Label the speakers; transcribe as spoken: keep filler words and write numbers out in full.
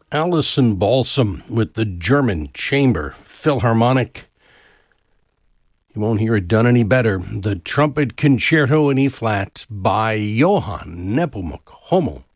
Speaker 1: Alison Balsam with the German Chamber Philharmonic. You won't hear it done any better. The Trumpet Concerto in E-flat by Johann Nepomuk Hummel.